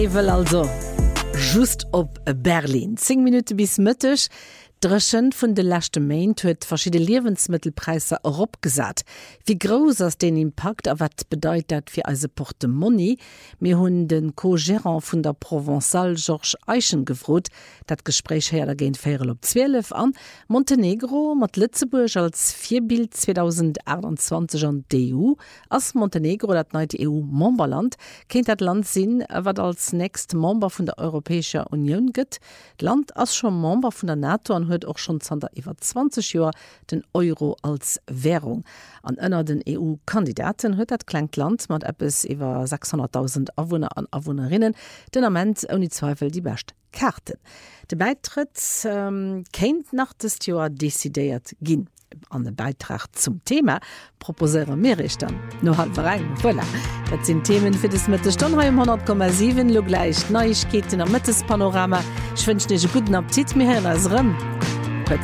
Evel also just op Berlin 10 Minuten bis Mëttech. Dreschen vun de lachte Main huet verschiedene Lebensmittelpreise opgesat. Wie groß ass den Impact a wat bedeit dat fir eise Portemonnaie? Mir hunn den Co-Gérant vun der Provençal Georges Eichen gefrot, dat Gespräch her dagéint 4:12 an. Montenegro mat Lützeburg als Vierbild 2028 an DU. Ass Montenegro dat neue EU-Memberland kennt dat Land sinn, wat als nächst Member vun der Europäischer Union gëtt. Land ass schon Member vun der NATO an huet auch schon iwwer 20 Joer den Euro als Währung. An ënner den EU-Kandidaten huet dat klenk Land mat Appes iwwer 600.000 Awohner an Awohnerinnen den Amment oni Zweifel die best Karten. De Beitritt kennt nach des Joer desideiert ginn. An den Beitrag zum Thema proposere Meerich dann. No halb rein, voilà. Dat sind Themen fir des Mitte Stunde 100,7 lo gleich Neuigkeiten am Mittespanorama. Ich wünsche dir guten Appetit mir hin als Rem.